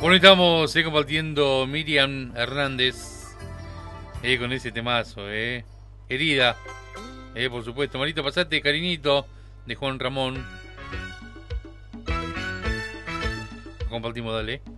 Bueno, estamos compartiendo Miriam Hernández con ese temazo, Herida, por supuesto. Marito, pasate, cariñito, de Juan Ramón. Compartimos, dale.